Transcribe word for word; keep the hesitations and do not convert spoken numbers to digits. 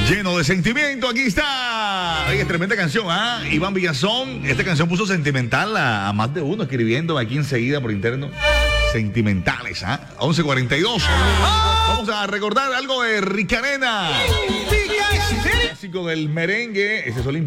Lleno de sentimiento, aquí está. Oye, tremenda canción, ¿ah? Iván Villazón, esta canción puso sentimental a, a más de uno, escribiendo aquí enseguida por interno. Sentimentales, ¿ah? once cuarenta y dos. Vamos a recordar algo de Ricarena. Clásico del merengue. Ese es